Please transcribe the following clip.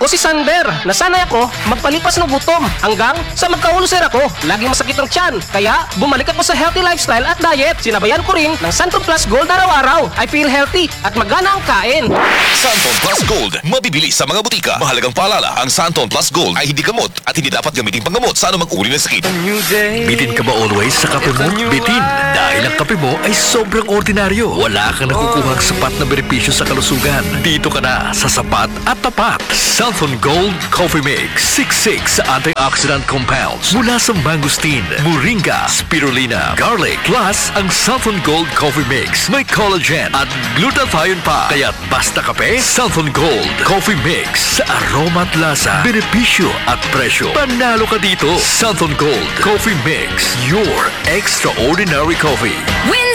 o si Sander. Nasanay ako magpalipas ng gutom hanggang sa magka-ulcer ako. Laging masakit ang tiyan. Kaya bumalik ako sa healthy lifestyle at diet. Sinabayan ko rin ng Santon Plus Gold araw-araw. I feel healthy at magana ang kain. Santon Plus Gold, mabibili sa mga butika. Mahalagang paalala, ang Santon Plus Gold ay hindi gamot at hindi dapat gamitin panggamot sa anumang uri ng sakit. Bitin ka ba always sa kape mo? Bitin, dahil ang kape mo ay sobrang ordinaryo. Wala kang nakukuhang sapat na benepisyo sa kalusugan. Dito ka na sa sapat at tapat. Santon Gold Coffee Mix 66 antioxidant compounds mula sa mangosteen, moringa, spirulina, garlic, plus ang Santon Gold Coffee Mix may collagen at glutathione pa. Kaya't basta kape, Santon Gold Coffee Mix sa aroma at lasa, benepisyo at presyo. Panalo ka dito. Santon Gold Coffee Mix, your extraordinary coffee. Win